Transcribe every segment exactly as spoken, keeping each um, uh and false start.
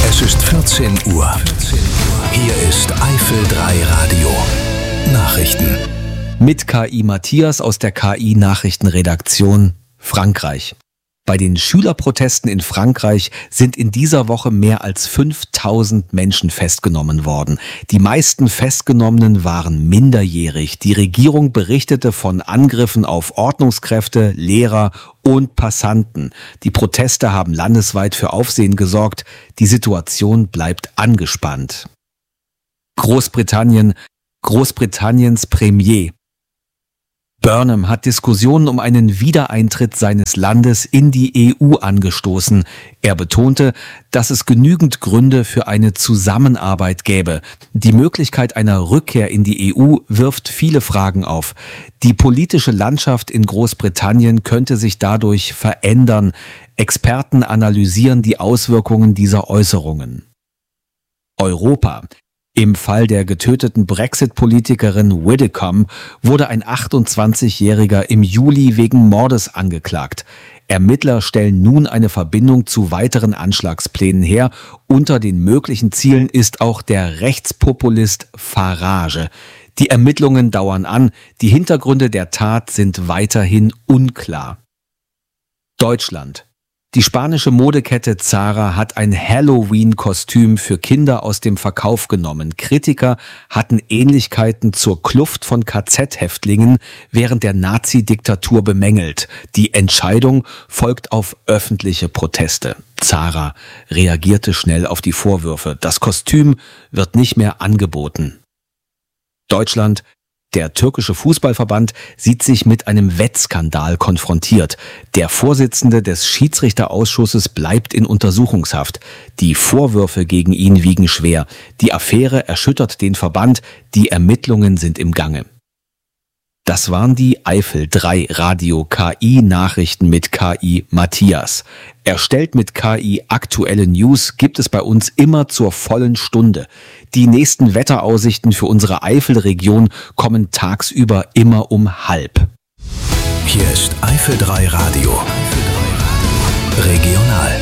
Es ist vierzehn Uhr. Hier ist Eifel drei Radio. Nachrichten. Mit K I Matthias aus der K I-Nachrichtenredaktion Frankreich. Bei den Schülerprotesten in Frankreich sind in dieser Woche mehr als fünftausend Menschen festgenommen worden. Die meisten Festgenommenen waren minderjährig. Die Regierung berichtete von Angriffen auf Ordnungskräfte, Lehrer und Passanten. Die Proteste haben landesweit für Aufsehen gesorgt. Die Situation bleibt angespannt. Großbritannien. Großbritanniens Premier Burnham hat Diskussionen um einen Wiedereintritt seines Landes in die E U angestoßen. Er betonte, dass es genügend Gründe für eine Zusammenarbeit gäbe. Die Möglichkeit einer Rückkehr in die E U wirft viele Fragen auf. Die politische Landschaft in Großbritannien könnte sich dadurch verändern. Experten analysieren die Auswirkungen dieser Äußerungen. Europa. Im Fall der getöteten Brexit-Politikerin Widdecombe wurde ein achtundzwanzigjähriger im Juli wegen Mordes angeklagt. Ermittler stellen nun eine Verbindung zu weiteren Anschlagsplänen her. Unter den möglichen Zielen ist auch der Rechtspopulist Farage. Die Ermittlungen dauern an. Die Hintergründe der Tat sind weiterhin unklar. Deutschland. Die spanische Modekette Zara hat ein Halloween-Kostüm für Kinder aus dem Verkauf genommen. Kritiker hatten Ähnlichkeiten zur Kluft von K Z-Häftlingen während der Nazi-Diktatur bemängelt. Die Entscheidung folgt auf öffentliche Proteste. Zara reagierte schnell auf die Vorwürfe. Das Kostüm wird nicht mehr angeboten. Deutschland. Der türkische Fußballverband sieht sich mit einem Wettskandal konfrontiert. Der Vorsitzende des Schiedsrichterausschusses bleibt in Untersuchungshaft. Die Vorwürfe gegen ihn wiegen schwer. Die Affäre erschüttert den Verband. Die Ermittlungen sind im Gange. Das waren die Eifel drei Radio K I-Nachrichten mit K I Matthias. Erstellt mit K I aktuelle News gibt es bei uns immer zur vollen Stunde. Die nächsten Wetteraussichten für unsere Eifelregion kommen tagsüber immer um halb. Hier ist Eifel drei Radio. Regional.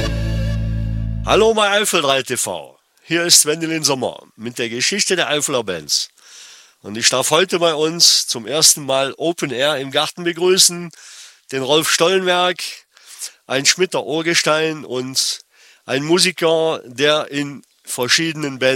Hallo bei Eifel drei T V. Hier ist Wendelin Sommer mit der Geschichte der Eifeler Bands. Und ich darf heute bei uns zum ersten Mal Open Air im Garten begrüßen den Rolf Stollenberg, ein Schmitter Urgestein und ein Musiker, der in verschiedenen Bands